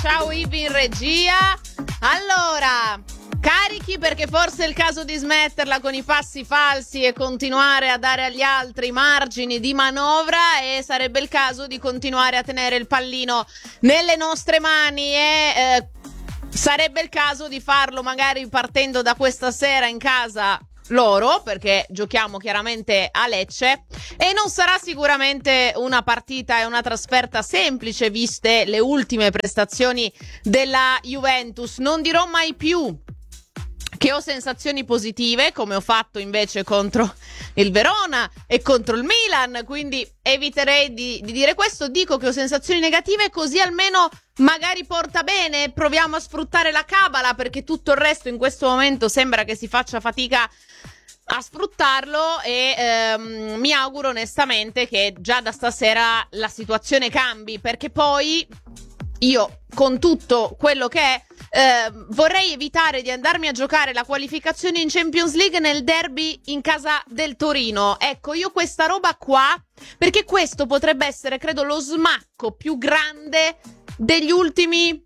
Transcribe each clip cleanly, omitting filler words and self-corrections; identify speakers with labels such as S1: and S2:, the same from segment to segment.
S1: ciao Ivi in regia. Allora, carichi perché forse è il caso di smetterla con i passi falsi e continuare a dare agli altri margini di manovra, e sarebbe il caso di continuare a tenere il pallino nelle nostre mani e sarebbe il caso di farlo magari partendo da questa sera in casa loro, perché giochiamo chiaramente a Lecce e non sarà sicuramente una partita e una trasferta semplice viste le ultime prestazioni della Juventus. Non dirò mai più che ho sensazioni positive, come ho fatto invece contro il Verona e contro il Milan, quindi eviterei di dire questo. Dico che ho sensazioni negative, così almeno magari porta bene. Proviamo a sfruttare la cabala, perché tutto il resto in questo momento sembra che si faccia fatica a sfruttarlo, e mi auguro onestamente che già da stasera la situazione cambi, perché poi io, con tutto quello che è, vorrei evitare di andarmi a giocare la qualificazione in Champions League nel derby in casa del Torino. Ecco, io questa roba qua, perché questo potrebbe essere, credo, lo smacco più grande degli ultimi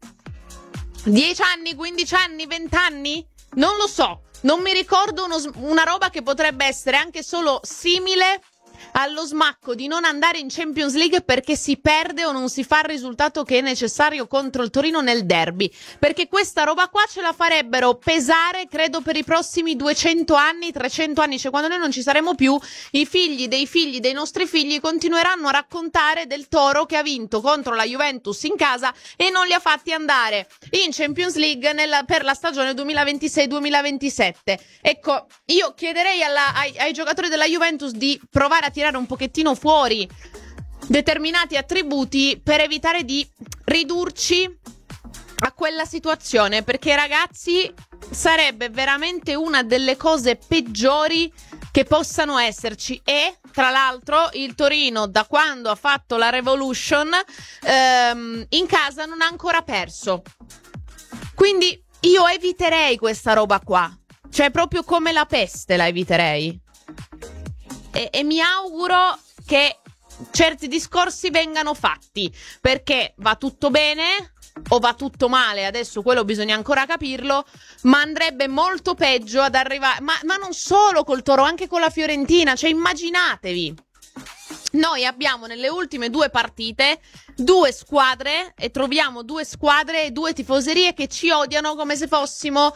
S1: 10 anni, 15 anni, 20 anni? Non lo so, non mi ricordo una roba che potrebbe essere anche solo simile allo smacco di non andare in Champions League perché si perde o non si fa il risultato che è necessario contro il Torino nel derby, perché questa roba qua ce la farebbero pesare, credo, per i prossimi 200 anni, 300 anni, cioè quando noi non ci saremo più, i figli dei nostri figli continueranno a raccontare del Toro che ha vinto contro la Juventus in casa e non li ha fatti andare in Champions League per la stagione 2026-2027. Ecco, io chiederei ai giocatori della Juventus di provare a tirare un pochettino fuori determinati attributi per evitare di ridurci a quella situazione, perché ragazzi sarebbe veramente una delle cose peggiori che possano esserci. E tra l'altro il Torino, da quando ha fatto la Revolution in casa, non ha ancora perso, quindi io eviterei questa roba qua, cioè proprio come la peste la eviterei. E mi auguro che certi discorsi vengano fatti, perché va tutto bene o va tutto male, adesso quello bisogna ancora capirlo, ma andrebbe molto peggio ad arrivare, ma non solo col Toro, anche con la Fiorentina. Cioè immaginatevi, noi abbiamo nelle ultime 2 partite 2 squadre, e troviamo 2 squadre e 2 tifoserie che ci odiano come se fossimo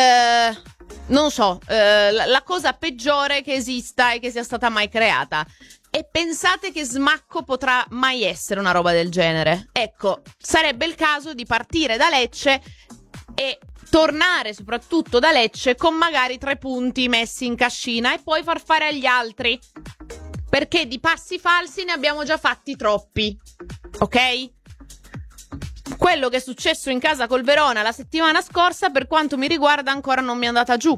S1: non so, la cosa peggiore che esista e che sia stata mai creata. E pensate che smacco potrà mai essere una roba del genere? Ecco, sarebbe il caso di partire da Lecce e tornare soprattutto da Lecce con magari 3 punti messi in cascina e poi far fare agli altri, perché di passi falsi ne abbiamo già fatti troppi, ok? Quello che è successo in casa col Verona la settimana scorsa, per quanto mi riguarda, ancora non mi è andata giù.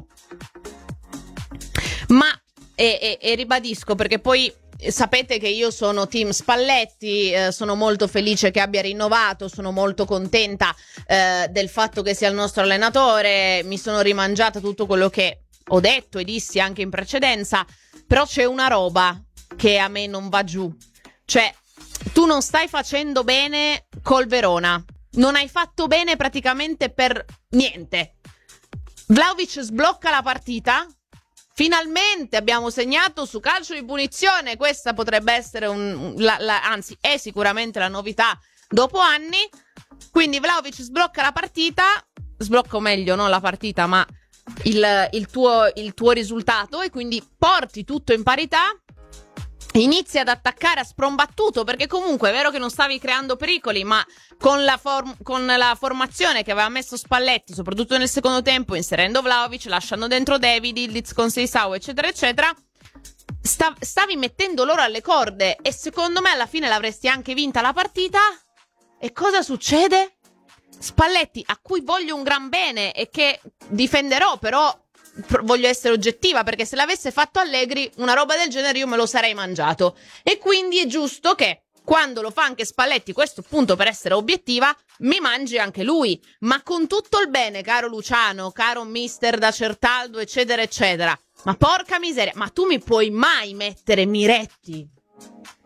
S1: Ma, e ribadisco, perché poi sapete che io sono team Spalletti, sono molto felice che abbia rinnovato, sono molto contenta del fatto che sia il nostro allenatore, mi sono rimangiata tutto quello che ho detto e dissi anche in precedenza, però c'è una roba che a me non va giù. Cioè, tu non stai facendo bene col Verona, non hai fatto bene praticamente per niente. Vlahovic sblocca la partita, finalmente abbiamo segnato su calcio di punizione. Questa potrebbe essere anzi è sicuramente la novità dopo anni. Quindi Vlahovic sblocca la partita, sblocca, o meglio non la partita ma il tuo risultato, e quindi porti tutto in parità. Inizi ad attaccare a sprombattuto, perché comunque è vero che non stavi creando pericoli, ma con la formazione che aveva messo Spalletti, soprattutto nel secondo tempo, inserendo Vlahovic, lasciando dentro David, Ildiz con Seisao, eccetera eccetera, stavi mettendo loro alle corde, e secondo me alla fine l'avresti anche vinta la partita. E cosa succede? Spalletti, a cui voglio un gran bene e che difenderò, però voglio essere oggettiva, perché se l'avesse fatto Allegri una roba del genere io me lo sarei mangiato, e quindi è giusto che quando lo fa anche Spalletti, questo appunto per essere obiettiva, mi mangi anche lui, ma con tutto il bene, caro Luciano, caro mister da Certaldo, eccetera eccetera. Ma porca miseria, ma tu mi puoi mai mettere Miretti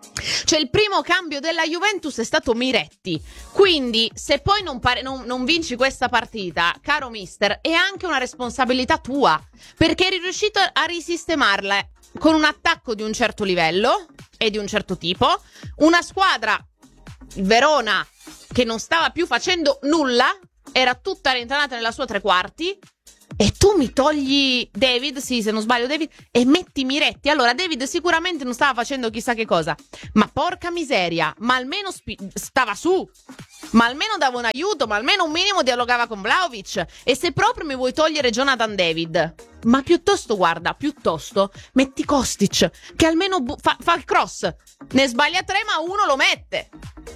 S1: Cioè il primo cambio della Juventus è stato Miretti, quindi se poi non vinci questa partita, caro mister, è anche una responsabilità tua, perché eri riuscito a risistemarla con un attacco di un certo livello e di un certo tipo, una squadra, il Verona, che non stava più facendo nulla, era tutta rintanata nella sua tre quarti, e tu mi togli David, sì, se non sbaglio David, e metti Miretti. Allora David sicuramente non stava facendo chissà che cosa, ma porca miseria, ma almeno stava su, ma almeno dava un aiuto, ma almeno un minimo dialogava con Vlahovic. E se proprio mi vuoi togliere Jonathan David, ma piuttosto, guarda, metti Kostic, che almeno fa il cross, ne sbaglia 3 ma uno lo mette.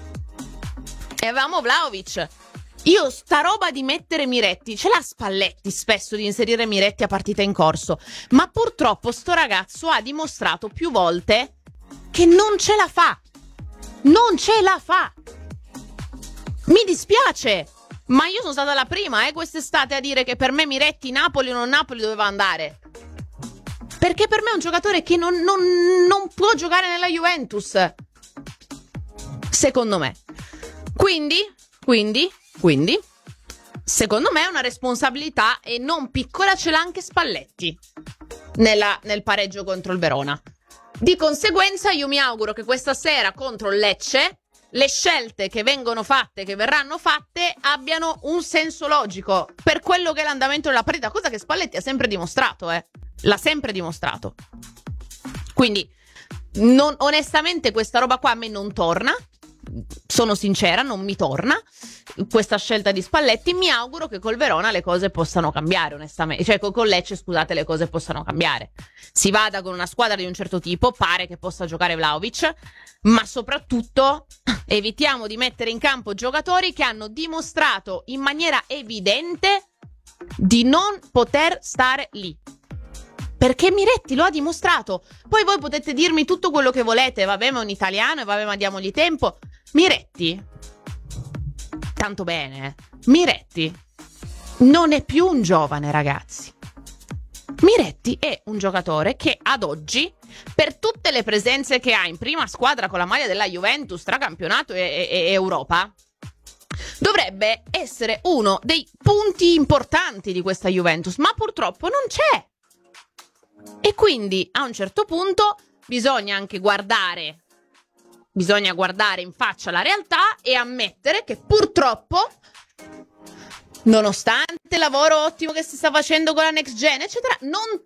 S1: E avevamo Vlahovic. Io sta roba di mettere Miretti, ce l'ha Spalletti spesso di inserire Miretti a partita in corso, ma purtroppo sto ragazzo ha dimostrato più volte che non ce la fa. Non ce la fa. Mi dispiace, ma io sono stata la prima quest'estate a dire che per me Miretti Napoli o non Napoli doveva andare. Perché per me è un giocatore che non può giocare nella Juventus, secondo me. Quindi, secondo me è una responsabilità e non piccola, ce l'ha anche Spalletti nel pareggio contro il Verona. Di conseguenza io mi auguro che questa sera contro il Lecce le scelte che vengono fatte, che verranno fatte, abbiano un senso logico per quello che è l'andamento della partita, cosa che Spalletti ha sempre dimostrato, l'ha sempre dimostrato. Quindi onestamente questa roba qua a me non torna. Sono sincera, non mi torna questa scelta di Spalletti. Mi auguro che col Verona le cose possano cambiare, onestamente. Cioè con Lecce, scusate, le cose possano cambiare. Si vada con una squadra di un certo tipo, pare che possa giocare Vlahovic, ma soprattutto evitiamo di mettere in campo giocatori che hanno dimostrato in maniera evidente di non poter stare lì. Perché Miretti lo ha dimostrato. Poi voi potete dirmi tutto quello che volete, vabbè, ma è un italiano e vabbè, ma diamogli tempo. Miretti, tanto bene, Miretti non è più un giovane, ragazzi. Miretti è un giocatore che ad oggi, per tutte le presenze che ha in prima squadra con la maglia della Juventus tra campionato e Europa, dovrebbe essere uno dei punti importanti di questa Juventus, ma purtroppo non c'è. E quindi a un certo punto bisogna anche guardare in faccia la realtà e ammettere che purtroppo, nonostante il lavoro ottimo che si sta facendo con la next gen, eccetera, non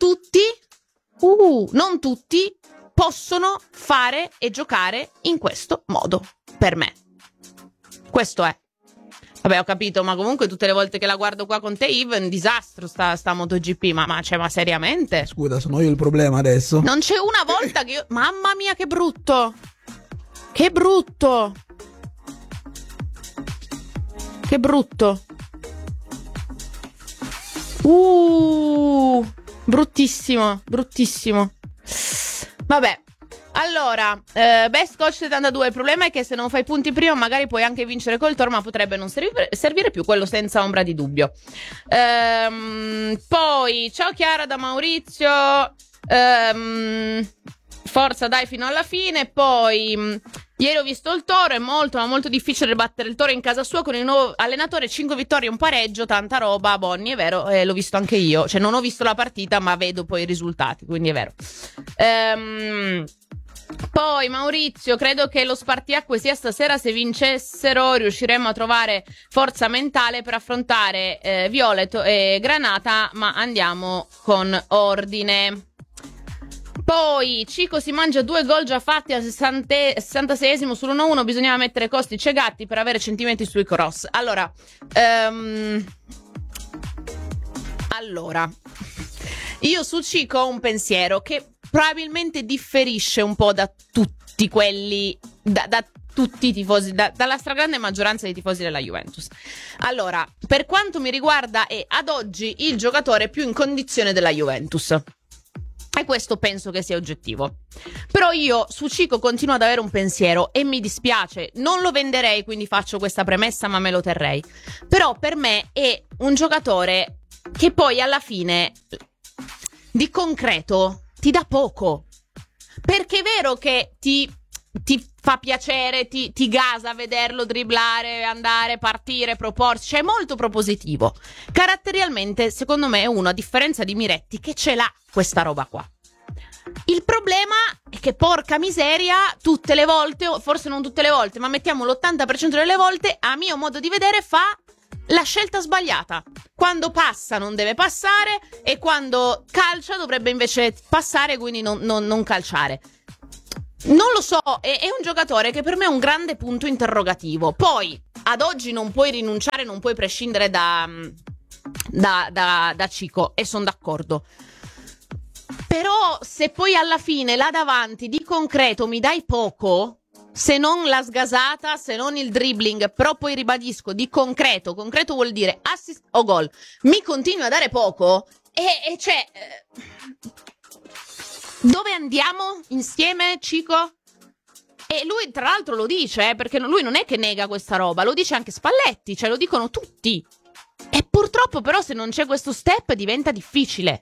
S1: tutti possono fare e giocare in questo modo, per me. Questo è. Vabbè, ho capito, ma comunque tutte le volte che la guardo qua con te, Yves, è un disastro sta MotoGP, ma seriamente?
S2: Scusa, sono io il problema adesso?
S1: Non c'è una volta che io... Mamma mia, che brutto! Che brutto! Che brutto! Bruttissimo, bruttissimo. Vabbè. Allora, Best Coach 72, il problema è che se non fai punti prima magari puoi anche vincere col Toro, ma potrebbe non servire più, quello senza ombra di dubbio. Poi, ciao Chiara da Maurizio, forza dai fino alla fine. Poi, ieri ho visto il Toro, è molto ma molto difficile battere il Toro in casa sua con il nuovo allenatore, 5 vittorie e un pareggio, tanta roba, Bonni, è vero, l'ho visto anche io, cioè non ho visto la partita ma vedo poi i risultati, quindi è vero. Poi Maurizio, credo che lo spartiacque sia stasera, se riusciremo a trovare forza mentale per affrontare Violet e Granata, ma andiamo con ordine. Poi Cico si mangia 2 gol già fatti al 66esimo sull'1-1, bisognava mettere Kostic e Gatti per avere centimetri sui cross. Allora, io su Cico ho un pensiero che probabilmente differisce un po' da tutti quelli, da tutti i tifosi, dalla stragrande maggioranza dei tifosi della Juventus. Allora, per quanto mi riguarda è ad oggi il giocatore più in condizione della Juventus. E questo penso che sia oggettivo. Però io su Cico continuo ad avere un pensiero e mi dispiace, non lo venderei, quindi faccio questa premessa, ma me lo terrei. Però per me è un giocatore che poi alla fine di concreto ti dà poco. Perché è vero che ti ti fa piacere, ti gasa vederlo dribblare, andare, partire, proporsi, cioè è molto propositivo. Caratterialmente, secondo me, è uno, a differenza di Miretti, che ce l'ha questa roba qua. Il problema è che, porca miseria, tutte le volte, o forse non tutte le volte, ma mettiamo l'80% delle volte, a mio modo di vedere, fa la scelta sbagliata. Quando passa non deve passare, e quando calcia dovrebbe invece passare, quindi non calciare. Non lo so, è un giocatore che per me è un grande punto interrogativo. Poi, ad oggi non puoi rinunciare, non puoi prescindere da Chico, e sono d'accordo. Però se poi alla fine là davanti di concreto mi dai poco, se non la sgasata, se non il dribbling, però poi ribadisco, di concreto vuol dire assist o gol, mi continui a dare poco, e cioè... dove andiamo insieme, Chico? E lui tra l'altro lo dice, perché lui non è che nega questa roba, lo dice anche Spalletti, cioè lo dicono tutti. E purtroppo però se non c'è questo step diventa difficile.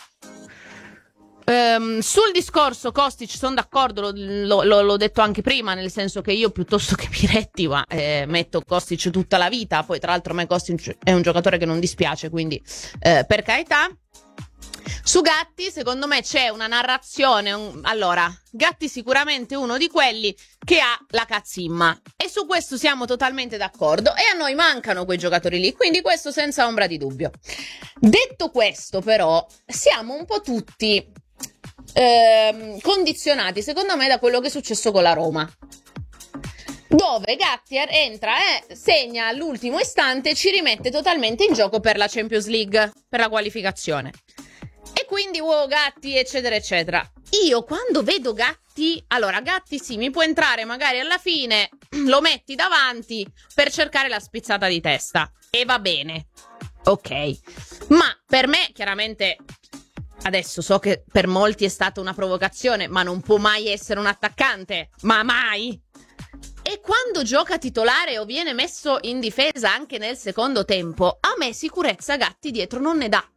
S1: Sul discorso Kostic sono d'accordo, l'ho detto anche prima, nel senso che io piuttosto che Miretti metto Kostic tutta la vita. Poi tra l'altro a me Kostic è un giocatore che non dispiace, quindi per carità. Su Gatti, secondo me c'è una narrazione. Allora, Gatti sicuramente uno di quelli che ha la cazzimma, e su questo siamo totalmente d'accordo, e a noi mancano quei giocatori lì, quindi questo senza ombra di dubbio. Detto questo, però, siamo un po' tutti condizionati, secondo me, da quello che è successo con la Roma, dove Gatti entra e segna all'ultimo istante e ci rimette totalmente in gioco per la Champions League, per la qualificazione. E quindi Gatti eccetera eccetera. Io quando vedo Gatti, allora Gatti sì, mi può entrare magari alla fine, lo metti davanti per cercare la spizzata di testa, e va bene, ok. Ma per me chiaramente, adesso so che per molti è stata una provocazione, ma non può mai essere un attaccante, ma mai. E quando gioca titolare o viene messo in difesa anche nel secondo tempo, a me sicurezza Gatti dietro non ne dà.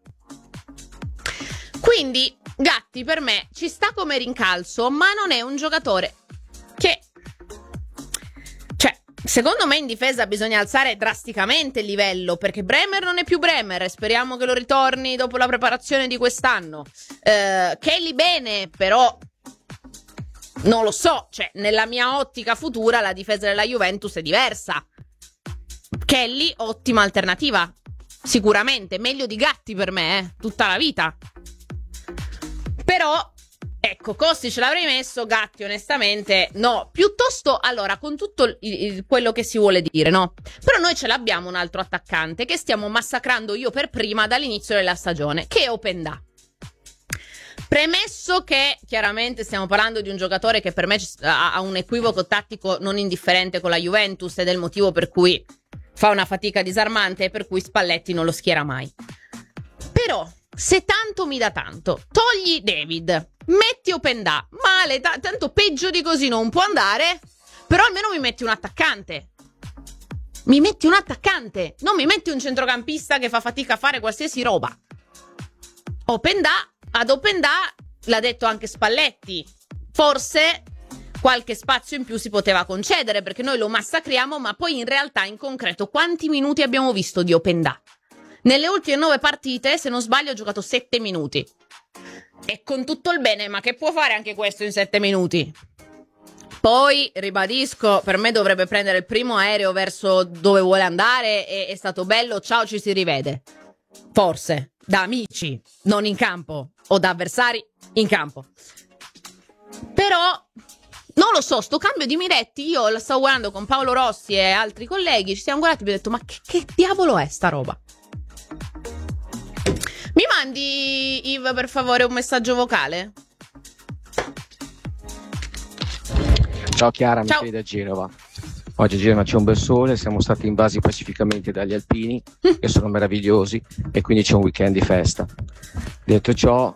S1: Quindi Gatti per me ci sta come rincalzo, ma non è un giocatore che... Cioè, secondo me in difesa bisogna alzare drasticamente il livello, perché Bremer non è più Bremer, e speriamo che lo ritorni dopo la preparazione di quest'anno. Kelly bene, però non lo so, cioè nella mia ottica futura la difesa della Juventus è diversa. Kelly ottima alternativa, sicuramente, meglio di Gatti per me, tutta la vita. Però, ecco, Kostic l'avrei messo, Gatti onestamente no. Piuttosto, allora, con tutto quello che si vuole dire, no? Però noi ce l'abbiamo un altro attaccante che stiamo massacrando io per prima dall'inizio della stagione, che è Openda. Premesso che chiaramente stiamo parlando di un giocatore che per me ha un equivoco tattico non indifferente con la Juventus, ed è il motivo per cui fa una fatica disarmante e per cui Spalletti non lo schiera mai. Però... se tanto mi dà tanto, togli David, metti Openda, male, tanto peggio di così non può andare, però almeno mi metti un attaccante. Mi metti un attaccante, non mi metti un centrocampista che fa fatica a fare qualsiasi roba. Ad Openda, l'ha detto anche Spalletti, forse qualche spazio in più si poteva concedere, perché noi lo massacriamo, ma poi in realtà in concreto quanti minuti abbiamo visto di Openda? Nelle ultime 9 partite, se non sbaglio, ho giocato 7 minuti. E con tutto il bene, ma che può fare anche questo in 7 minuti? Poi, ribadisco, per me dovrebbe prendere il primo aereo verso dove vuole andare, e è stato bello, ciao, ci si rivede. Forse, da amici, non in campo, o da avversari in campo. Però, non lo so, sto cambio di Miretti, io lo stavo guardando con Paolo Rossi e altri colleghi, ci siamo guardati e abbiamo detto, ma che diavolo è sta roba? Mi mandi, Yves, per favore, un messaggio vocale?
S3: Ciao Chiara,
S1: Ciao.
S3: mi da Genova. Oggi a Genova c'è un bel sole, siamo stati invasi pacificamente dagli alpini, che sono meravigliosi, e quindi c'è un weekend di festa. Detto ciò,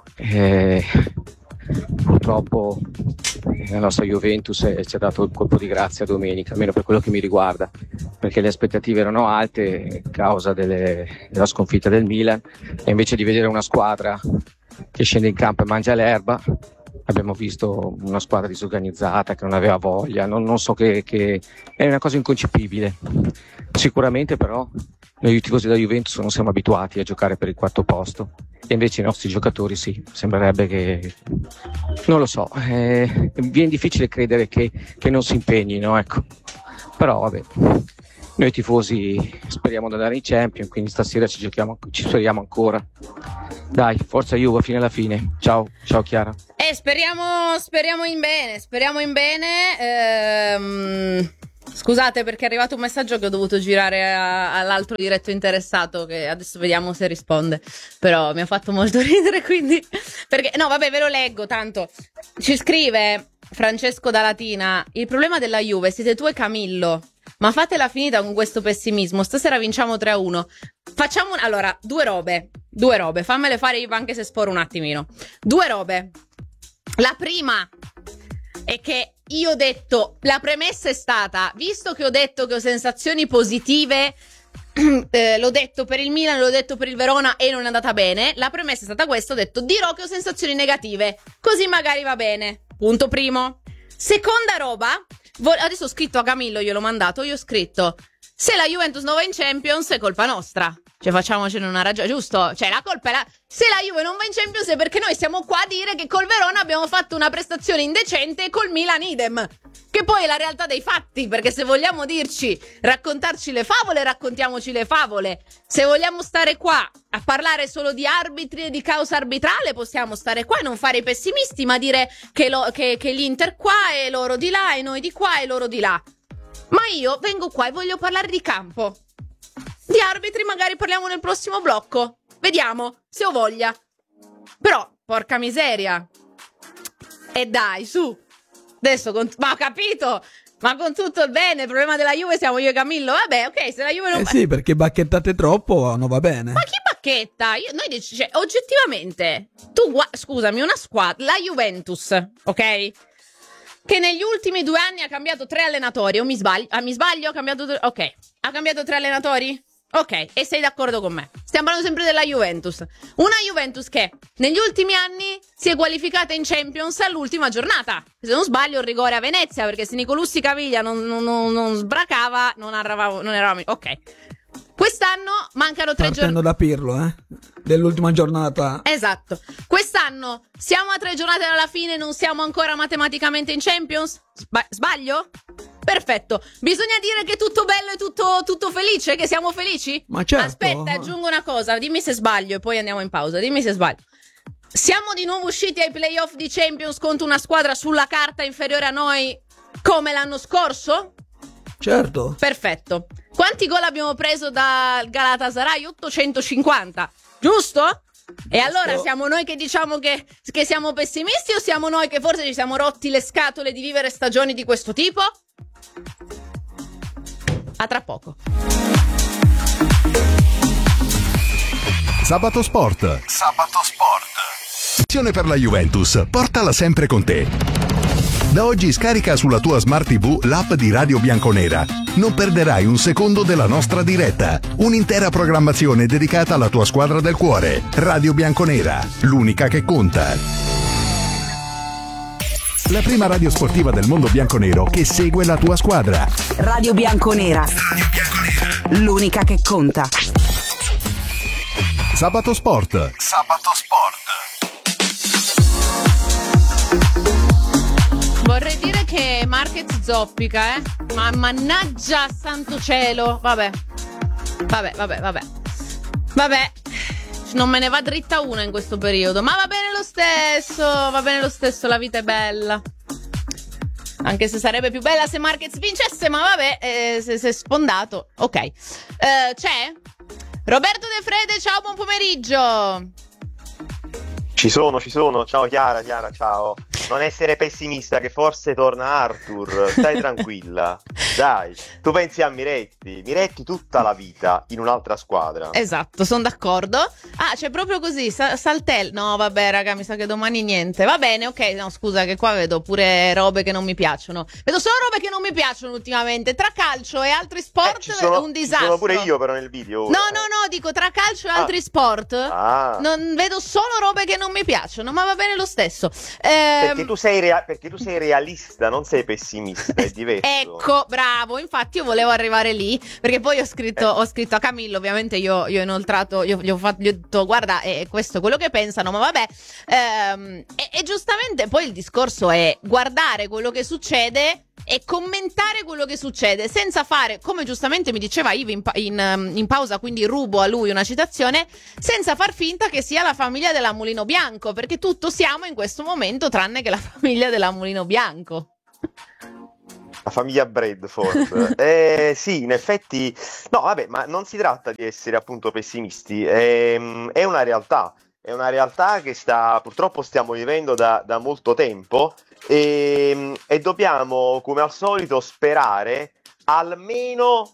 S3: purtroppo la nostra Juventus ci ha dato il colpo di grazia domenica, almeno per quello che mi riguarda, perché le aspettative erano alte a causa della sconfitta del Milan, e invece di vedere una squadra che scende in campo e mangia l'erba, abbiamo visto una squadra disorganizzata che non aveva voglia, non so che è una cosa inconcepibile. Sicuramente però noi tifosi della Juventus non siamo abituati a giocare per il quarto posto, e invece i nostri giocatori sì, sembrerebbe che, non lo so, viene difficile credere che non si impegnino, ecco. Però vabbè, noi tifosi speriamo di andare in Champions, quindi stasera ci speriamo ancora. Dai, forza Juve fino alla fine. Ciao Chiara.
S1: Speriamo in bene. Scusate perché è arrivato un messaggio che ho dovuto girare all'altro diretto interessato, che adesso vediamo se risponde, però mi ha fatto molto ridere, quindi perché no vabbè ve lo leggo, tanto ci scrive Francesco da Latina: il problema della Juve siete tu e Camillo, ma fatela finita con questo pessimismo, stasera vinciamo 3-1. Facciamo allora due robe, fammele fare io anche se sporo un attimino. Due robe. La prima è che io ho detto, la premessa è stata, visto che ho detto che ho sensazioni positive, l'ho detto per il Milan, l'ho detto per il Verona e non è andata bene, la premessa è stata questa, ho detto dirò che ho sensazioni negative, così magari va bene. Punto primo. Seconda roba, adesso ho scritto a Camillo, gliel'ho mandato, io ho scritto: se la Juventus non va in Champions è colpa nostra. Cioè facciamocene una ragione, giusto? Cioè la colpa è se la Juve non va in Champions è perché noi siamo qua a dire che col Verona abbiamo fatto una prestazione indecente e col Milan idem. Che poi è la realtà dei fatti, perché se vogliamo raccontarci le favole, raccontiamoci le favole. Se vogliamo stare qua a parlare solo di arbitri e di causa arbitrale, possiamo stare qua e non fare i pessimisti, ma dire che l'Inter qua e loro di là e noi di qua e loro di là. Ma io vengo qua e voglio parlare di campo. Di arbitri magari parliamo nel prossimo blocco. Vediamo, se ho voglia. Però, porca miseria. E dai, su. Adesso, ma ho capito. Ma con tutto il bene, il problema della Juve siamo io e Camillo. Vabbè, ok, se la Juve non...
S2: sì, perché bacchettate troppo non va bene.
S1: Ma chi bacchetta? Cioè, oggettivamente, scusami, una squadra, la Juventus, ok? Che negli ultimi 2 anni ha cambiato 3 allenatori, o mi sbaglio? Mi sbaglio? Ha cambiato ha cambiato 3 allenatori? Ok, e sei d'accordo con me? Stiamo parlando sempre della Juventus. Una Juventus che negli ultimi anni si è qualificata in Champions all'ultima giornata. Se non sbaglio il rigore a Venezia, perché se Nicolussi Caviglia non sbracava, non eravamo... Ok. Quest'anno mancano 3 giornate.
S2: Partendo da Pirlo, dell'ultima giornata.
S1: Esatto. Quest'anno siamo a 3 giornate dalla fine, non siamo ancora matematicamente in Champions? Sbaglio? Perfetto. Bisogna dire che è tutto bello e tutto felice, che siamo felici?
S2: Ma certo.
S1: Aspetta, aggiungo una cosa, dimmi se sbaglio e poi andiamo in pausa, dimmi se sbaglio. Siamo di nuovo usciti ai playoff di Champions contro una squadra sulla carta inferiore a noi come l'anno scorso?
S2: Certo.
S1: Perfetto. Quanti gol abbiamo preso dal Galatasaray? 850, giusto? E allora siamo noi che diciamo che siamo pessimisti o siamo noi che forse ci siamo rotti le scatole di vivere stagioni di questo tipo? A tra poco.
S4: Sabato Sport. Passione per la Juventus, portala sempre con te. Da oggi scarica sulla tua Smart TV l'app di Radio Bianconera. Non perderai un secondo della nostra diretta. Un'intera programmazione dedicata alla tua squadra del cuore. Radio Bianconera, l'unica che conta. La prima radio sportiva del mondo bianconero che segue la tua squadra.
S5: Radio Bianconera. L'unica che conta.
S4: Sabato Sport.
S1: Vorrei dire che Marquez zoppica, ma mannaggia santo cielo. Vabbè, non me ne va dritta una in questo periodo, ma va bene lo stesso, la vita è bella. Anche se sarebbe più bella se Marquez vincesse, ma vabbè, se è sfondato. Ok, c'è Roberto De Frede, ciao, buon pomeriggio.
S6: Ci sono, ciao Chiara, ciao. Non essere pessimista, che forse torna Arthur, stai tranquilla. Dai, tu pensi a Miretti tutta la vita in un'altra squadra.
S1: Esatto, sono d'accordo. Ah, c'è proprio così, Saltel. No, vabbè, raga, mi sa che domani niente. Va bene, ok, no, scusa che qua vedo pure robe che non mi piacciono. Vedo solo robe che non mi piacciono ultimamente. Tra calcio e altri sport è un disastro.
S6: Sono pure io però nel video.
S1: No, dico, tra calcio e altri sport non vedo solo robe che non mi piacciono, ma va bene lo stesso.
S6: Perché tu sei realista, non sei pessimista, è diverso.
S1: Ecco, bravo, infatti io volevo arrivare lì, perché poi ho scritto a Camillo, ovviamente io ho inoltrato, gli ho detto guarda, questo è quello che pensano, ma vabbè, e giustamente poi il discorso è guardare quello che succede e commentare quello che succede senza fare, come giustamente mi diceva Ivi in pausa, quindi rubo a lui una citazione, senza far finta che sia la famiglia della Mulino Bianco, perché tutto siamo in questo momento tranne che la famiglia della Mulino Bianco.
S6: La famiglia Bradford. Sì, in effetti, no, vabbè, ma non si tratta di essere appunto pessimisti, è una realtà. È una realtà che purtroppo stiamo vivendo da molto tempo e dobbiamo, come al solito, sperare almeno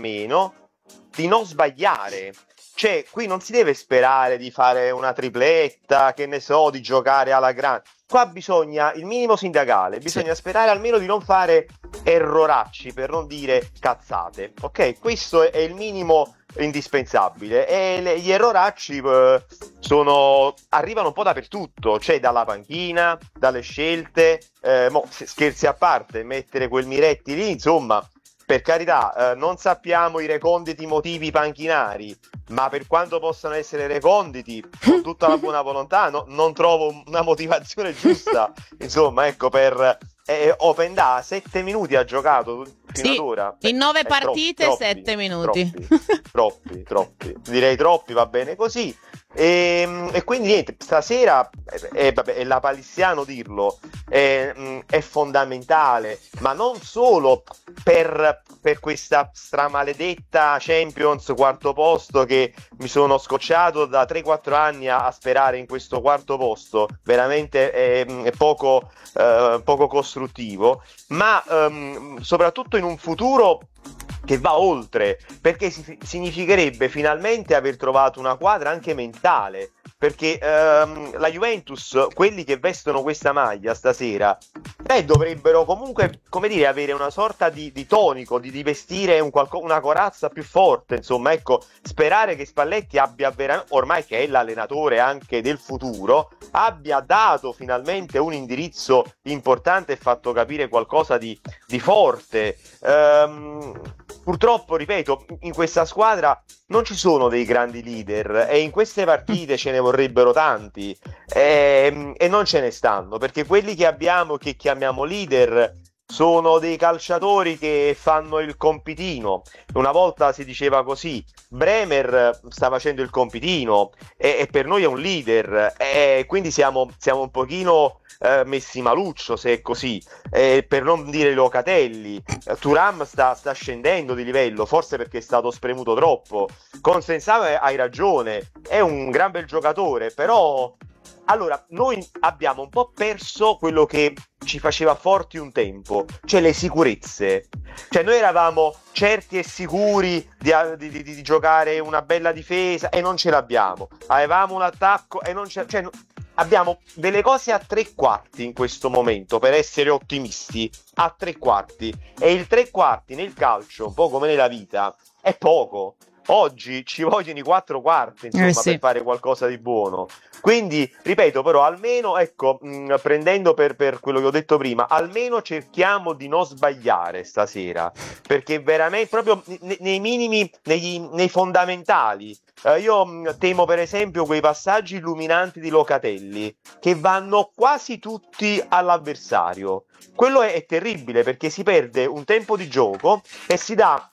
S6: di non sbagliare. Cioè, qui non si deve sperare di fare una tripletta, che ne so, di giocare alla grande. Qua bisogna, il minimo sindacale, bisogna sperare almeno di non fare erroracci, per non dire cazzate. Ok? Questo è il minimo indispensabile e gli erroracci arrivano un po' dappertutto, cioè dalla panchina, dalle scelte, scherzi a parte, mettere quel Miretti lì, insomma, per carità, non sappiamo i reconditi motivi panchinari, ma per quanto possano essere reconditi, con tutta la buona volontà, non trovo una motivazione giusta, insomma, ecco, per Openda 7 minuti ha giocato fino ad ora.
S1: In 9 partite, 7 minuti.
S6: Troppi. Direi troppi, va bene così. E quindi niente, stasera è la palissiano dirlo, è fondamentale, ma non solo per questa stramaledetta Champions quarto posto, che mi sono scocciato da 3-4 anni a sperare in questo quarto posto, veramente è poco costruttivo, ma soprattutto in un futuro che va oltre, perché significherebbe finalmente aver trovato una quadra anche mentale, perché la Juventus, quelli che vestono questa maglia stasera, dovrebbero comunque, come dire, avere una sorta di tonico, di vestire una corazza più forte, insomma, ecco, sperare che Spalletti abbia ormai che è l'allenatore anche del futuro, abbia dato finalmente un indirizzo importante e fatto capire qualcosa di forte. Purtroppo, ripeto, in questa squadra non ci sono dei grandi leader e in queste partite ce ne vorrebbero tanti e non ce ne stanno, perché quelli che abbiamo, che chiamiamo leader, sono dei calciatori che fanno il compitino. Una volta si diceva così. Bremer sta facendo il compitino e per noi è un leader, quindi siamo un pochino messi maluccio, se è così, per non dire Locatelli. Thuram sta scendendo di livello, forse perché è stato spremuto troppo. Consensao, hai ragione, è un gran bel giocatore, però allora noi abbiamo un po' perso quello che ci faceva forti un tempo, cioè le sicurezze. Cioè noi eravamo certi e sicuri di giocare una bella difesa e non ce l'abbiamo, avevamo un attacco e non c'è, cioè abbiamo delle cose a 3/4 in questo momento, per essere ottimisti, a 3/4, e il 3/4 nel calcio, un po' come nella vita, è poco. Oggi ci vogliono i 4/4, insomma,
S1: sì,
S6: per fare qualcosa di buono. Quindi, ripeto, però, almeno, ecco, prendendo per quello che ho detto prima, almeno cerchiamo di non sbagliare stasera, perché veramente, proprio nei minimi, nei fondamentali, io temo per esempio quei passaggi illuminanti di Locatelli, che vanno quasi tutti all'avversario. Quello è terribile, perché si perde un tempo di gioco e si dà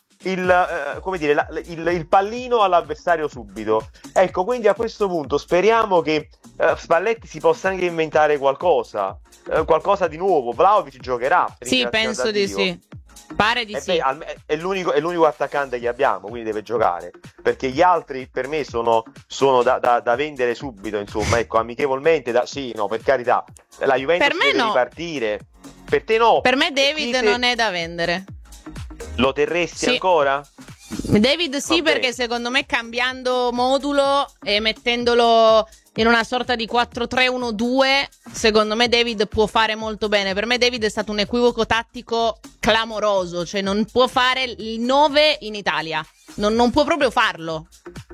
S6: il pallino all'avversario subito. Ecco, quindi a questo punto speriamo che Spalletti si possa anche inventare qualcosa di nuovo. Vlahovic giocherà.
S1: Sì, penso di sì. Pare di sì.
S6: È l'unico attaccante che abbiamo, quindi deve giocare, perché gli altri per me sono da vendere subito, insomma, ecco, amichevolmente. Sì, no, per carità, la Juventus
S1: per me
S6: deve ripartire. Per te no.
S1: Per me David non è da vendere.
S6: Lo terresti ancora?
S1: David sì, perché secondo me cambiando modulo e mettendolo in una sorta di 4-3-1-2, secondo me David può fare molto bene. Per me David è stato un equivoco tattico clamoroso, cioè non può fare il 9 in Italia, non può proprio farlo.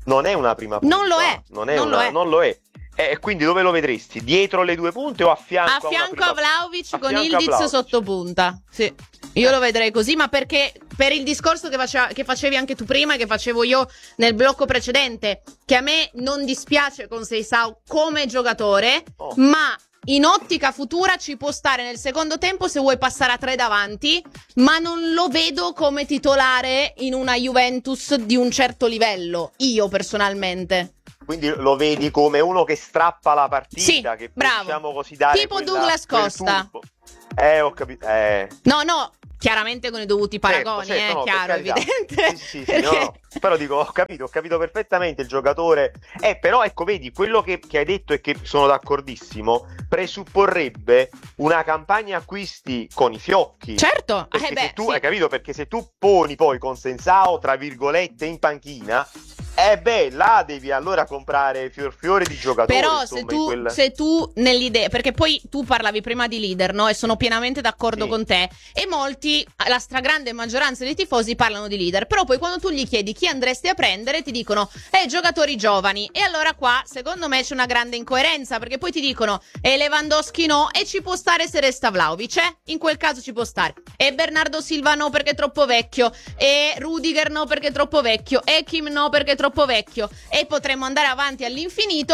S6: non è una prima punta.
S1: Non lo è.
S6: Non lo è. E quindi dove lo vedresti? Dietro le due punte o a fianco
S1: a Vlahovic con
S6: fianco
S1: Ildiz sotto punta? Sì. Io lo vedrei così, ma perché per il discorso che facevi anche tu prima e che facevo io nel blocco precedente, che a me non dispiace con Seisao come giocatore, ma in ottica futura ci può stare nel secondo tempo se vuoi passare a 3 davanti, ma non lo vedo come titolare in una Juventus di un certo livello, io personalmente.
S6: Quindi lo vedi come uno che strappa la partita,
S1: sì,
S6: che
S1: bravo.
S6: possiamo così dare
S1: tipo Douglas Costa.
S6: Ho capito.
S1: No, chiaramente con i dovuti paragoni,
S6: certo, no,
S1: chiaro, evidente.
S6: Sì, no. Però dico, ho capito perfettamente il giocatore. Però ecco, vedi, quello che hai detto e che sono d'accordissimo, presupporrebbe una campagna acquisti con i fiocchi.
S1: Certo,
S6: se tu,
S1: sì.
S6: Hai capito? Perché se tu poni poi con Sensao, tra virgolette, in panchina, là devi allora comprare fiori di giocatori.
S1: Però
S6: insomma,
S1: se tu nell'idea, perché poi tu parlavi prima di leader, no? E sono pienamente d'accordo con te. E molti, la stragrande maggioranza dei tifosi parlano di leader. Però poi quando tu gli chiedi chi andresti a prendere, ti dicono giocatori giovani. E allora qua secondo me c'è una grande incoerenza, perché poi ti dicono Lewandowski no, e ci può stare se resta Vlahovic, in quel caso ci può stare. E Bernardo Silva no perché è troppo vecchio, e Rudiger no perché è troppo vecchio, e Kim no perché è troppo vecchio, e potremmo andare avanti all'infinito.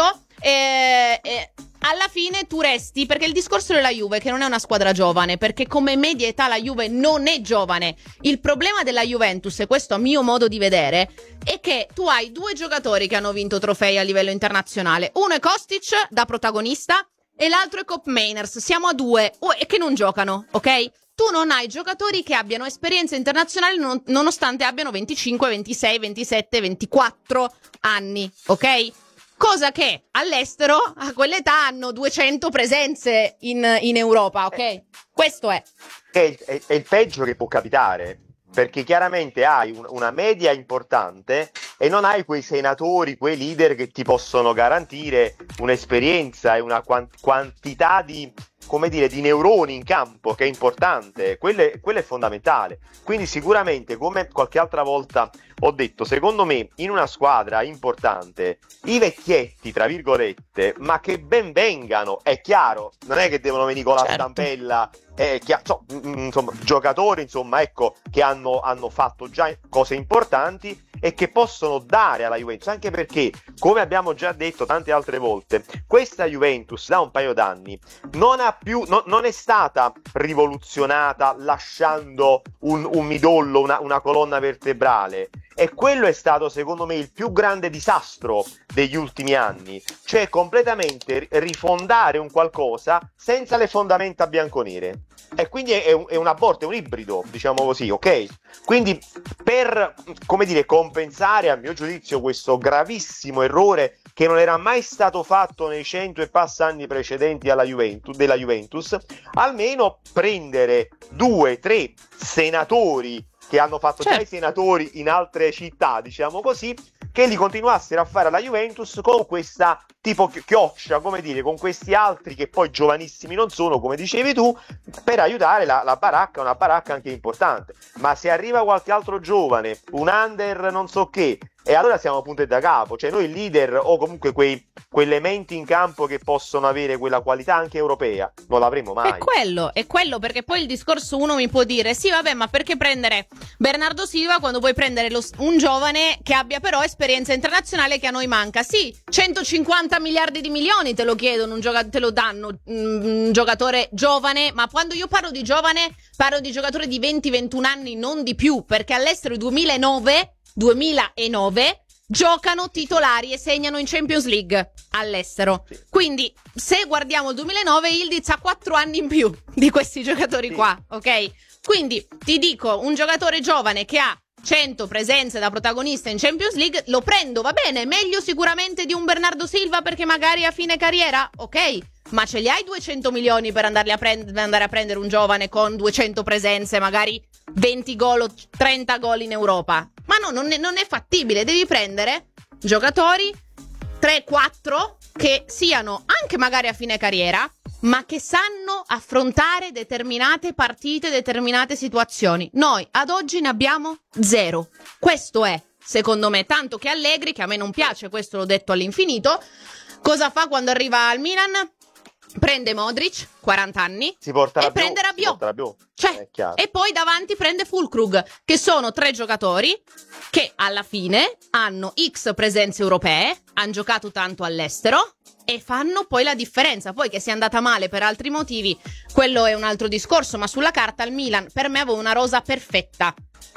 S1: Alla fine tu resti, perché il discorso della Juve che non è una squadra giovane, perché come media età la Juve non è giovane. Il problema della Juventus, e questo a mio modo di vedere, è che tu hai 2 giocatori che hanno vinto trofei a livello internazionale. Uno è Kostic da protagonista e l'altro è Koop Meiners. Siamo a 2 e che non giocano, ok? Tu non hai giocatori che abbiano esperienza internazionale nonostante abbiano 25, 26, 27, 24 anni, ok? Cosa che all'estero a quell'età hanno 200 presenze in Europa, ok? Questo è
S6: il peggio che può capitare, perché chiaramente hai una media importante e non hai quei senatori, quei leader che ti possono garantire un'esperienza e una quantità di neuroni in campo, che è importante. Quello è fondamentale. Quindi sicuramente, come qualche altra volta ho detto, secondo me in una squadra importante i vecchietti, tra virgolette, ma che ben vengano, è chiaro, non è che devono venire con la stampella, insomma, giocatori, insomma, ecco, che hanno fatto già cose importanti e che possono dare alla Juventus, anche perché, come abbiamo già detto tante altre volte, questa Juventus da un paio d'anni non è stata rivoluzionata lasciando un midollo, una colonna vertebrale, e quello è stato secondo me il più grande disastro degli ultimi anni, cioè completamente rifondare un qualcosa senza le fondamenta bianconere. E quindi è un aborto, è un ibrido, diciamo così, ok? Quindi per, compensare a mio giudizio questo gravissimo errore che non era mai stato fatto nei 100 e passa anni precedenti della Juventus, almeno prendere 2-3 senatori che hanno fatto già i senatori in altre città, diciamo così, che li continuassero a fare alla Juventus con questa tipo chioccia, con questi altri che poi giovanissimi non sono, come dicevi tu, per aiutare la baracca, una baracca anche importante. Ma se arriva qualche altro giovane, un under non so che, e allora siamo punti da capo, cioè noi leader o comunque quei elementi in campo che possono avere quella qualità anche europea non l'avremo mai.
S1: È quello, perché poi il discorso, uno mi può dire sì vabbè, ma perché prendere Bernardo Silva quando puoi prendere un giovane che abbia però esperienza internazionale che a noi manca? Sì, 150 miliardi di milioni te lo chiedono, te lo danno un giocatore giovane, ma quando io parlo di giovane parlo di giocatore di 20-21 anni, non di più, perché all'estero il 2009 giocano titolari e segnano in Champions League all'estero. Sì. Quindi se guardiamo il 2009, Ildiz ha 4 anni in più di questi giocatori qua, ok? Quindi ti dico, un giocatore giovane che ha 100 presenze da protagonista in Champions League lo prendo, va bene, meglio sicuramente di un Bernardo Silva perché magari a fine carriera, ok? Ma ce li hai 200 milioni per andare a prendere un giovane con 200 presenze, magari 20 gol o 30 gol in Europa? Ma no, non è fattibile. Devi prendere giocatori 3-4 che siano anche magari a fine carriera, ma che sanno affrontare determinate partite, determinate situazioni. Noi ad oggi ne abbiamo 0. Questo è. secondo me, tanto che Allegri, che a me non piace, questo l'ho detto all'infinito, cosa fa quando arriva al Milan? Prende Modric, 40 anni,
S6: Si porta
S1: e
S6: la
S1: prende Rabiot. Cioè,
S6: È chiaro.
S1: e poi davanti prende Füllkrug, che sono 3 giocatori che alla fine hanno X presenze europee, hanno giocato tanto all'estero e fanno poi la differenza. Poi che sia andata male per altri motivi, quello è un altro discorso, ma sulla carta il Milan per me aveva una rosa perfetta,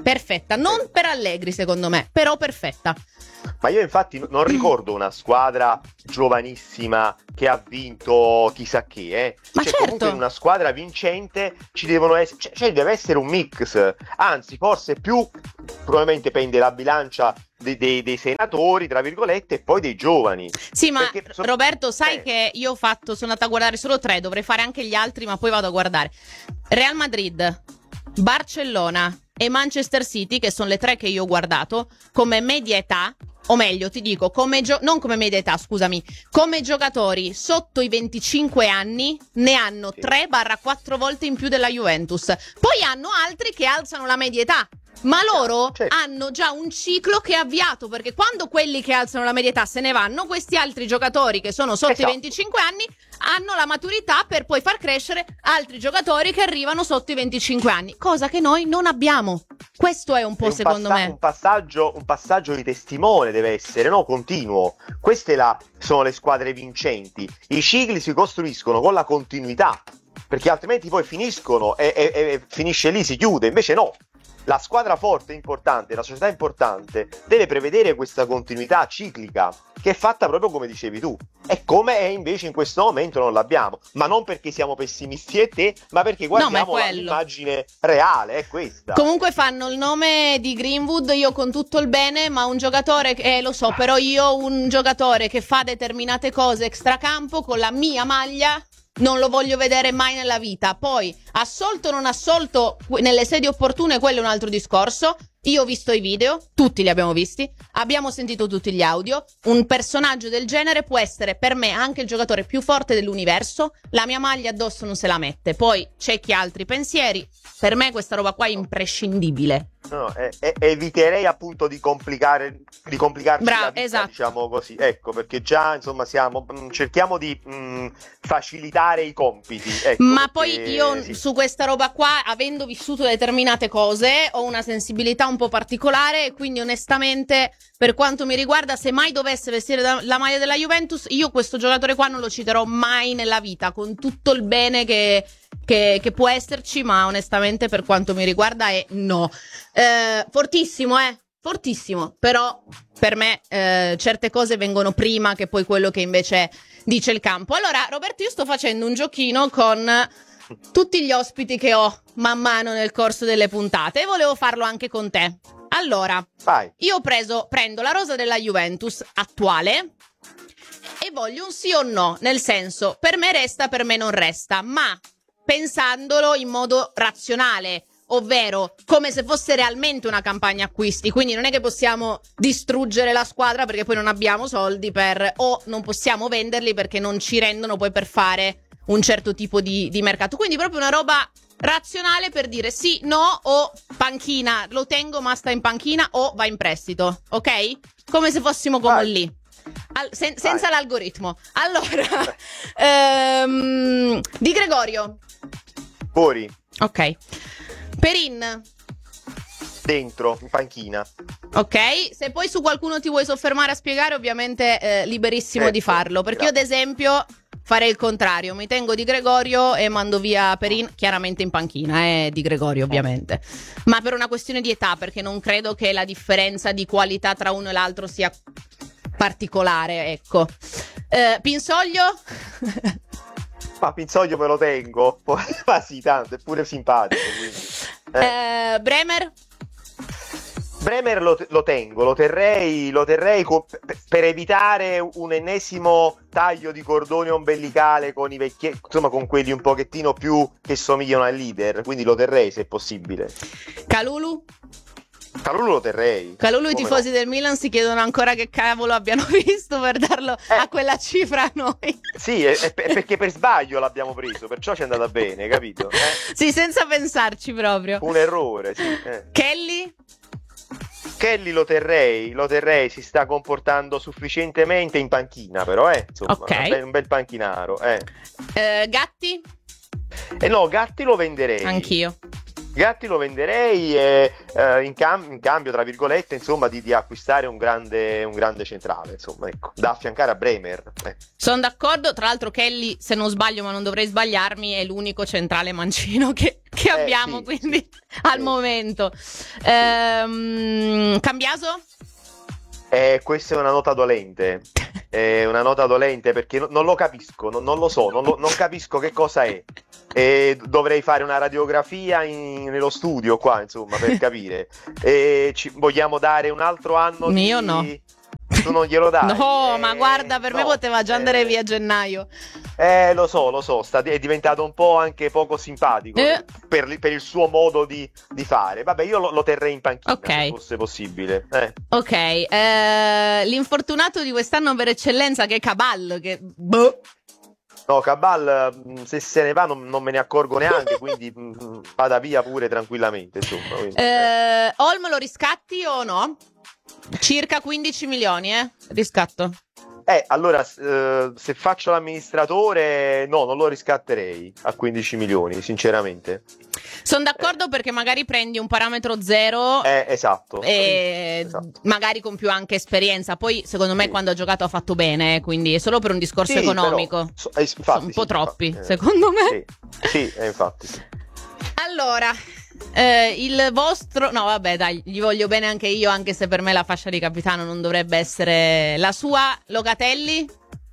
S1: non per Allegri secondo me, però perfetta.
S6: Ma io infatti non ricordo una squadra giovanissima che ha vinto chissà che,
S1: Ma
S6: Cioè,
S1: certo.
S6: comunque in una squadra vincente ci devono essere, cioè deve essere un mix, anzi forse più probabilmente pende la bilancia dei senatori, tra virgolette, e poi dei giovani.
S1: Sì, ma
S6: Perché
S1: Roberto, sai che io sono andata a guardare solo 3, dovrei fare anche gli altri, ma poi vado a guardare. Real Madrid, Barcellona e Manchester City, che sono le 3 che io ho guardato, come media età, o meglio ti dico, non come media età, scusami, come giocatori sotto i 25 anni ne hanno 3-4 volte in più della Juventus. Poi hanno altri che alzano la media età. Ma loro
S6: certo.
S1: hanno già un ciclo che è avviato, perché quando quelli che alzano la media età se ne vanno, questi altri giocatori che sono sotto i 25 anni hanno la maturità per poi far crescere altri giocatori che arrivano sotto i 25 anni, cosa che noi non abbiamo. Questo è un po' secondo me.
S6: Un passaggio di testimone deve essere, no? Continuo. Queste sono le squadre vincenti. I cicli si costruiscono con la continuità, perché altrimenti poi finiscono e finisce lì, si chiude. Invece no. La squadra forte, importante, la società importante deve prevedere questa continuità ciclica che è fatta proprio come dicevi tu, e come è invece in questo momento non l'abbiamo, ma non perché siamo pessimisti e te, ma perché guardiamo l'immagine reale, è questa.
S1: Comunque fanno il nome di Greenwood, io con tutto il bene, ma un giocatore, lo so, però io un giocatore che fa determinate cose extracampo con la mia maglia non lo voglio vedere mai nella vita. Poi assolto o non assolto nelle sedi opportune, quello è un altro discorso. Io ho visto i video, tutti li abbiamo visti, abbiamo sentito tutti gli audio. Un personaggio del genere può essere per me anche il giocatore più forte dell'universo, la mia maglia addosso non se la mette. Poi c'è chi ha altri pensieri, per me questa roba qua è imprescindibile.
S6: No, eviterei appunto di complicarci la vita,
S1: esatto.
S6: diciamo così, ecco, perché già insomma cerchiamo di facilitare i compiti, ecco,
S1: ma
S6: perché,
S1: poi io
S6: sì.
S1: Su questa roba qua, avendo vissuto determinate cose, ho una sensibilità un po' particolare e quindi onestamente, per quanto mi riguarda, se mai dovesse vestire la maglia della Juventus, io questo giocatore qua non lo citerò mai nella vita, con tutto il bene che può esserci, ma onestamente per quanto mi riguarda è no. Fortissimo, però per me certe cose vengono prima che poi quello che invece dice il campo. Allora Roberto, io sto facendo un giochino con tutti gli ospiti che ho man mano nel corso delle puntate e volevo farlo anche con te. Allora,
S6: Vai.
S1: io prendo la rosa della Juventus attuale e voglio un sì o no, nel senso, per me resta, per me non resta, ma pensandolo in modo razionale, ovvero come se fosse realmente una campagna acquisti. Quindi non è che possiamo distruggere la squadra perché poi non abbiamo soldi o non possiamo venderli perché non ci rendono poi per fare un certo tipo di mercato. Quindi proprio una roba razionale per dire sì, no, o panchina, lo tengo ma sta in panchina, o va in prestito, ok? Come se fossimo come lì. Senza l'algoritmo. Allora, Di Gregorio.
S6: Fuori,
S1: Ok. Perin.
S6: dentro, in panchina.
S1: Ok, se poi su qualcuno ti vuoi soffermare a spiegare, ovviamente liberissimo di farlo, perché io ad esempio farei il contrario, mi tengo Di Gregorio e mando via Perin, chiaramente in panchina, Di Gregorio ovviamente, ma per una questione di età, perché non credo che la differenza di qualità tra uno e l'altro sia particolare, ecco. Pinsoglio?
S6: Ma Pinsoglio me lo tengo, ma sì, tanto, è pure simpatico, quindi. Bremer lo tengo, lo terrei per evitare un ennesimo taglio di cordone ombelicale con i vecchi, insomma con quelli un pochettino più che somigliano al leader, quindi lo terrei se possibile.
S1: Calulu
S6: lo terrei.
S1: I tifosi del Milan si chiedono ancora che cavolo abbiano visto per darlo a quella cifra a noi.
S6: Sì, è perché per sbaglio l'abbiamo preso, perciò ci è andata bene, capito?
S1: Sì, senza pensarci proprio.
S6: Un errore, sì.
S1: Kelly?
S6: Kelly lo terrei, si sta comportando sufficientemente in panchina, però insomma,
S1: Ok.
S6: un bel panchinaro.
S1: Gatti?
S6: No, Gatti lo venderei.
S1: Anch'io.
S6: Gatti lo venderei in cambio, tra virgolette, insomma, di acquistare un grande centrale, insomma, ecco, da affiancare a Bremer.
S1: Sono d'accordo, tra l'altro Kelly, se non sbaglio, ma non dovrei sbagliarmi, è l'unico centrale mancino che abbiamo,
S6: sì,
S1: quindi
S6: sì.
S1: al
S6: Sì.
S1: momento. Cambiaso?
S6: Questa è una nota dolente. È una nota dolente perché non lo capisco, non lo so, non capisco che cosa è. E dovrei fare una radiografia nello studio qua, insomma, per capire. Vogliamo dare un altro anno
S1: Io no.
S6: Tu non glielo dai?
S1: No, ma guarda, per me
S6: no,
S1: poteva già andare via a gennaio.
S6: Lo so, è diventato un po' anche poco simpatico per il suo modo di fare. Vabbè, io lo terrei in panchina, se fosse possibile.
S1: Ok, l'infortunato di quest'anno per eccellenza che è Cabal, che...
S6: No, Cabal, se se ne va non me ne accorgo neanche, quindi vada via pure tranquillamente, insomma. Quindi,
S1: Olmo lo riscatti o no? Circa 15 milioni, riscatto.
S6: Allora, se faccio l'amministratore, no, non lo riscatterei a 15 milioni, sinceramente.
S1: Sono d'accordo perché magari prendi un parametro zero
S6: esatto.
S1: e
S6: Esatto.
S1: magari con più anche esperienza. Poi secondo me
S6: Sì.
S1: quando ha giocato ha fatto bene, quindi è solo per un discorso
S6: Sì,
S1: economico.
S6: però, infatti,
S1: un po'
S6: sì,
S1: troppi,
S6: infatti,
S1: secondo me.
S6: Sì, infatti. Sì.
S1: Allora, il vostro... No, vabbè, dai, gli voglio bene anche io, anche se per me la fascia di capitano non dovrebbe essere la sua. Locatelli?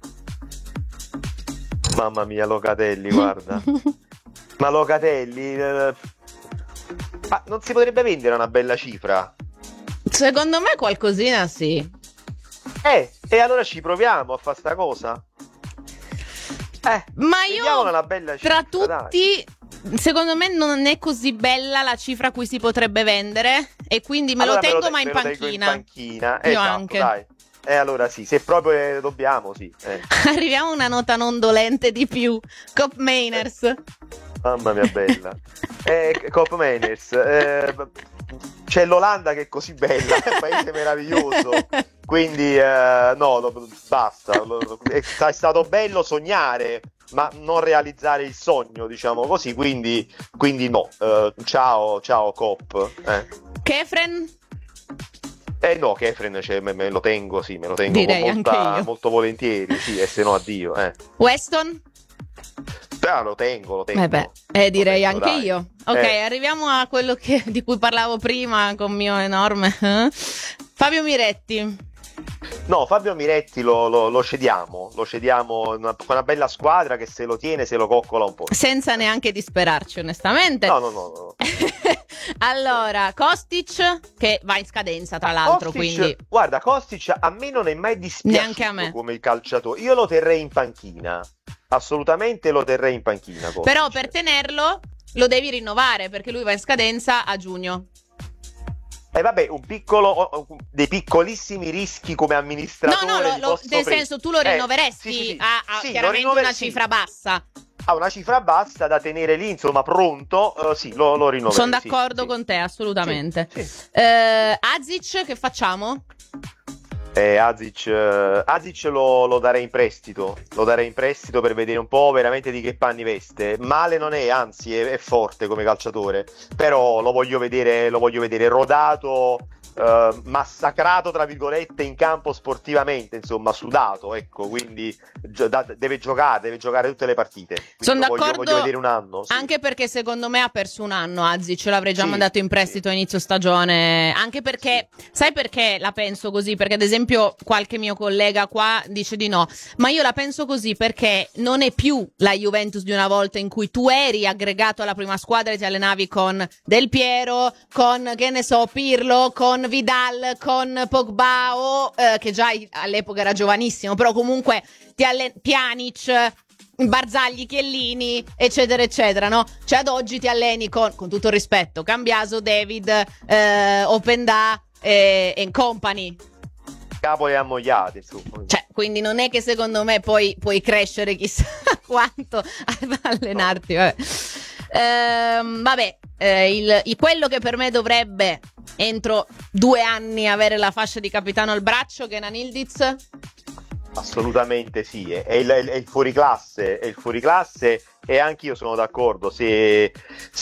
S6: Mamma mia, Locatelli, guarda. Ma Locatelli... non si potrebbe vendere una bella cifra?
S1: Secondo me qualcosina sì.
S6: E allora ci proviamo a fare sta cosa?
S1: Ma
S6: Vediamola
S1: io,
S6: una bella cifra,
S1: tra tutti, secondo me non è così bella la cifra a cui si potrebbe vendere, e quindi me
S6: Allora
S1: lo tengo ma
S6: me
S1: in
S6: lo tengo
S1: panchina.
S6: in panchina.
S1: Io
S6: Esatto,
S1: anche.
S6: dai. Allora sì, se proprio dobbiamo, sì.
S1: Arriviamo a una nota non dolente di più. Cop Mainers.
S6: Mamma mia, bella. Cop Mainers. C'è l'Olanda che è così bella, è un paese meraviglioso. Quindi, basta. È stato bello sognare, ma non realizzare il sogno, diciamo così. Quindi no. Ciao, Cop.
S1: Kefren?
S6: No, Kefren me lo tengo, sì, me lo tengo
S1: Direi anche io.
S6: molto volentieri, sì, e se no addio.
S1: Weston?
S6: Lo tengo.
S1: Direi
S6: Lo tengo,
S1: anche
S6: dai.
S1: io. Ok, arriviamo a quello di cui parlavo prima con mio enorme Fabio Miretti.
S6: No, Fabio Miretti lo cediamo con una bella squadra che se lo tiene, se lo coccola un po'.
S1: Senza neanche disperarci, onestamente.
S6: No.
S1: Allora, Kostic, che va in scadenza tra l'altro,
S6: Kostic,
S1: quindi...
S6: Guarda, Kostic a me non è mai dispiaciuto
S1: Neanche a me.
S6: come il calciatore. Io lo terrei in panchina. Assolutamente lo terrei in panchina, Kostic.
S1: Però per tenerlo lo devi rinnovare, perché lui va in scadenza a giugno.
S6: Vabbè, dei piccolissimi rischi come amministratore.
S1: Nel senso, tu lo rinnoveresti
S6: sì.
S1: a
S6: Sì,
S1: chiaramente una cifra bassa.
S6: Ha una cifra bassa da tenere lì, insomma, pronto. Sì, lo rinnoverei.
S1: Sono d'accordo
S6: sì.
S1: con te, assolutamente.
S6: Sì.
S1: Azic, che facciamo?
S6: Azic lo darei in prestito. Lo darei in prestito per vedere un po' veramente di che panni veste. Male non è, anzi è forte come calciatore. Però lo voglio vedere rodato, massacrato tra virgolette in campo sportivamente, insomma, sudato, ecco, quindi deve giocare tutte le partite.
S1: Sono d'accordo,
S6: voglio vedere un anno, sì.
S1: Anche perché secondo me ha perso un anno Azic, l'avrei già
S6: Sì,
S1: mandato in prestito a inizio stagione, anche perché sai perché la penso così? Perché ad esempio qualche mio collega qua dice di no, ma io la penso così perché non è più la Juventus di una volta in cui tu eri aggregato alla prima squadra e ti allenavi con Del Piero, con che ne so, Pirlo, con Vidal, con Pogba o che già all'epoca era giovanissimo, però comunque Pjanic, Barzagli, Chiellini, eccetera eccetera, no? Cioè ad oggi ti alleni con tutto il rispetto, Cambiaso, David, Openda e company.
S6: Capo e ammogliate, insomma.
S1: Cioè, quindi non è che secondo me puoi crescere chissà quanto ad allenarti. Vabbè, quello che per me dovrebbe entro 2 anni avere la fascia di capitano al braccio, Kenan Yildiz?
S6: Assolutamente sì, è il fuoriclasse, e anche io sono d'accordo se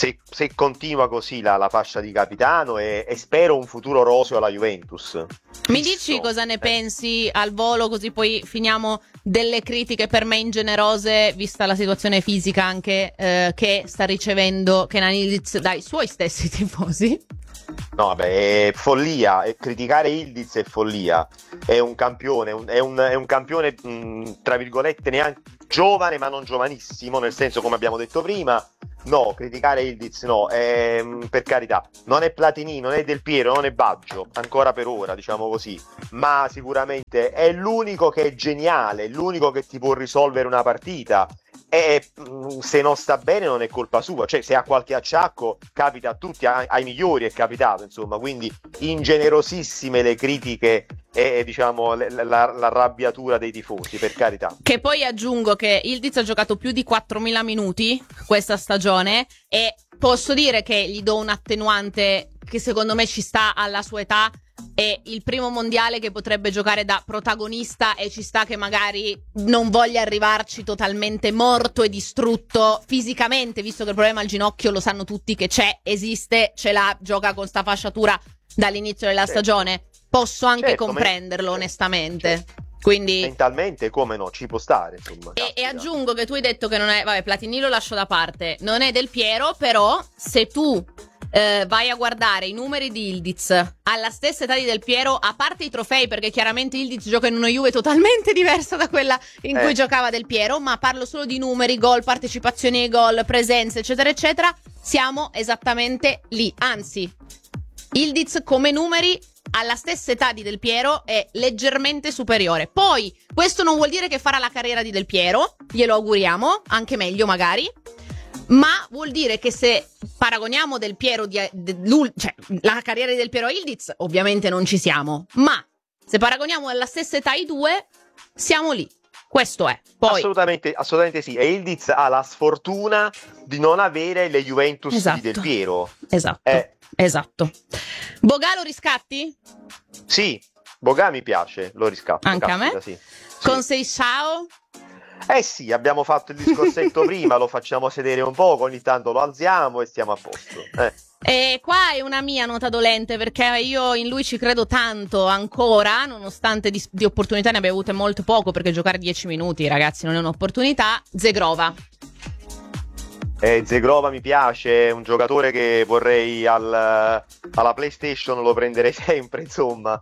S6: continua così la fascia di capitano e spero un futuro roseo alla Juventus.
S1: Mi dici cosa ne pensi al volo, così poi finiamo, delle critiche per me ingenerose, vista la situazione fisica anche che sta ricevendo Kenan Yildiz dai suoi stessi tifosi?
S6: No, vabbè, è follia, criticare Yildiz è follia, è un campione, è un campione tra virgolette neanche giovane ma non giovanissimo, nel senso, come abbiamo detto prima, no, criticare Yildiz no, per carità, non è Platini, non è Del Piero, non è Baggio, ancora per ora, diciamo così, ma sicuramente è l'unico che è geniale, l'unico che ti può risolvere una partita. E se non sta bene non è colpa sua, cioè se ha qualche acciacco capita a tutti, ai migliori è capitato, insomma, quindi ingenerosissime le critiche e diciamo l'arrabbiatura dei tifosi, per carità.
S1: Che poi aggiungo che Yildiz ha giocato più di 4.000 minuti questa stagione e posso dire che gli do un attenuante che secondo me ci sta alla sua età. È il primo mondiale che potrebbe giocare da protagonista e ci sta che magari non voglia arrivarci totalmente morto e distrutto fisicamente, visto che il problema al ginocchio lo sanno tutti che c'è, esiste, ce l'ha, gioca con sta fasciatura dall'inizio della stagione. Posso anche comprenderlo onestamente. Quindi
S6: mentalmente come no, ci può stare, insomma.
S1: E aggiungo che tu hai detto che non è, vabbè, Platini lo lascio da parte, non è Del Piero, però se tu vai a guardare i numeri di Yildiz alla stessa età di Del Piero, a parte i trofei, perché chiaramente Yildiz gioca in una Juve totalmente diversa da quella in cui giocava Del Piero, ma parlo solo di numeri, gol, partecipazioni ai gol, presenze, eccetera eccetera, siamo esattamente lì, anzi Yildiz come numeri alla stessa età di Del Piero è leggermente superiore. Poi questo non vuol dire che farà la carriera di Del Piero, glielo auguriamo, anche meglio magari, ma vuol dire che se paragoniamo Del Piero cioè la carriera di Del Piero a Yildiz, ovviamente non ci siamo, ma se paragoniamo alla stessa età i due, siamo lì. Questo è. Poi
S6: assolutamente sì. E Yildiz ha la sfortuna di non avere le Juventus di Del Piero.
S1: Esatto. Boga lo riscatti?
S6: Sì, Boga mi piace, lo riscatto.
S1: Anche a me?
S6: Sì.
S1: Con Seixao?
S6: Sì, abbiamo fatto il discorsetto prima, lo facciamo sedere un po', ogni tanto lo alziamo e stiamo a posto.
S1: E qua è una mia nota dolente, perché io in lui ci credo tanto ancora, nonostante di opportunità ne abbia avute molto poco, perché giocare 10 minuti, ragazzi, non è un'opportunità. Zegrova.
S6: Zegrova mi piace, è un giocatore che vorrei alla PlayStation, lo prenderei sempre, insomma.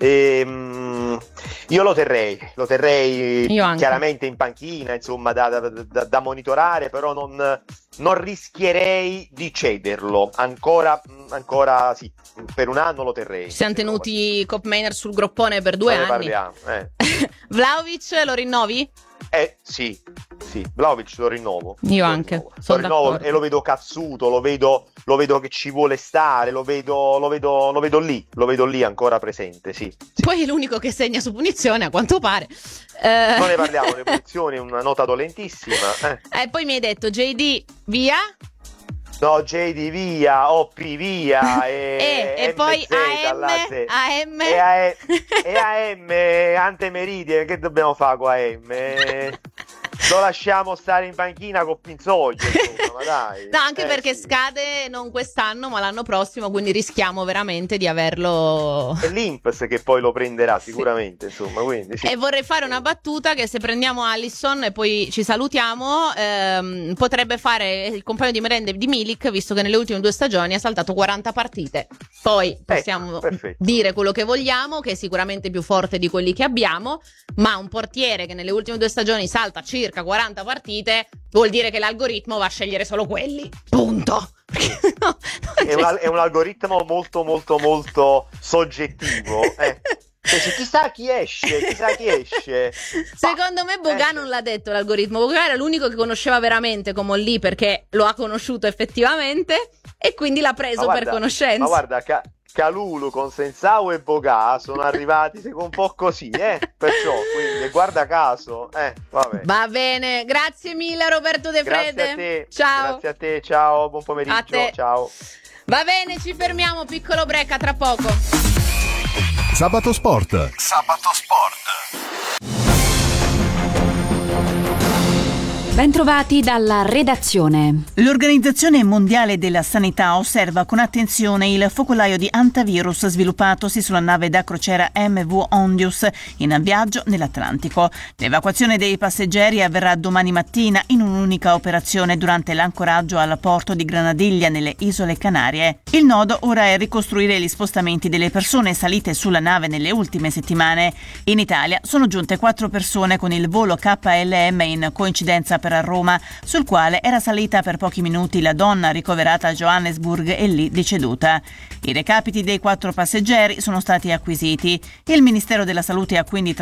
S6: Io lo terrei chiaramente in panchina, insomma, da monitorare, però non rischierei di cederlo ancora sì, per un anno lo terrei.
S1: Siamo tenuti Cop Maynard sul groppone per 2 anni.
S6: Parliamo,
S1: Vlahovic lo rinnovi?
S6: Sì, Vlahovic lo rinnovo.
S1: Io anche.
S6: Lo rinnovo e lo vedo cazzuto, lo vedo che ci vuole stare, lo vedo lì ancora presente, sì.
S1: Poi è l'unico che segna su punizione, a quanto pare.
S6: Non ne parliamo, le punizioni, una nota dolentissima.
S1: E poi mi hai detto JD via?
S6: No, JD via, OP via
S1: e poi AM
S6: e AM Ante Meridie, che dobbiamo fare con AM? Lo lasciamo stare in panchina con Pinzoglio, insomma, ma dai.
S1: No, anche perché scade non quest'anno ma l'anno prossimo, quindi rischiamo veramente di averlo.
S6: È l'Imps che poi lo prenderà sicuramente, insomma, quindi sì.
S1: E vorrei fare una battuta che se prendiamo Alisson e poi ci salutiamo, potrebbe fare il compagno di merende di Milik, visto che nelle ultime 2 stagioni ha saltato 40 partite. Poi possiamo dire quello che vogliamo, che è sicuramente più forte di quelli che abbiamo, ma un portiere che nelle ultime 2 stagioni salta circa 40 partite vuol dire che l'algoritmo va a scegliere solo quelli, punto.
S6: È un algoritmo molto molto molto soggettivo, chissà chi esce.
S1: Secondo me Boga non l'ha detto l'algoritmo. Boga era l'unico che conosceva veramente come lì, perché lo ha conosciuto effettivamente e quindi l'ha preso per conoscenza.
S6: Ma guarda, Calulu con Sensao e Boga sono arrivati un po' così, perciò, quindi guarda caso, vabbè.
S1: Va bene, grazie mille Roberto De Frede.
S6: Grazie a te.
S1: Ciao.
S6: Grazie a te, ciao, buon pomeriggio, ciao.
S1: Va bene, ci fermiamo, piccolo break, a tra poco.
S4: Sabato Sport.
S7: Bentrovati dalla redazione.
S8: L'Organizzazione Mondiale della Sanità osserva con attenzione il focolaio di antivirus sviluppatosi sulla nave da crociera MV Ondius in viaggio nell'Atlantico. L'evacuazione dei passeggeri avverrà domani mattina in un'unica operazione durante l'ancoraggio al porto di Granadiglia nelle Isole Canarie. Il nodo ora è ricostruire gli spostamenti delle persone salite sulla nave nelle ultime settimane. In Italia sono giunte 4 persone con il volo KLM in coincidenza per Roma, sul quale era salita per pochi minuti la donna ricoverata a Johannesburg e lì deceduta. I recapiti dei 4 passeggeri sono stati acquisiti. Il Ministero della Salute ha quindi